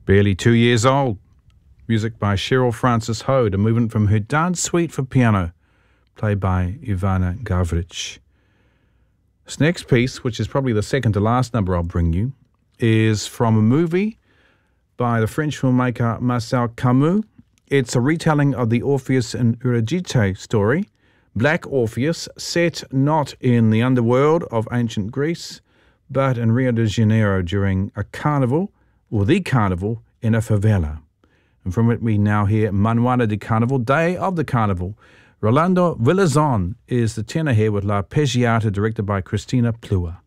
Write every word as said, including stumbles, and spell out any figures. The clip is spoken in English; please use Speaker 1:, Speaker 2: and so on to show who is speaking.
Speaker 1: Barely two years old. Music by Cheryl Francis Hode, a movement from her Dance Suite for piano, played by Ivana Gavrich. This next piece, which is probably the second to last number I'll bring you, is from a movie by the French filmmaker Marcel Camus. It's a retelling of the Orpheus and Eurydice story, Black Orpheus, set not in the underworld of ancient Greece, but in Rio de Janeiro during a carnival, or the carnival, in a favela. And from it we now hear Manuela de Carnival, Day of the Carnival. Rolando Villazon is the tenor here with La Peggiata, directed by Christina Plua.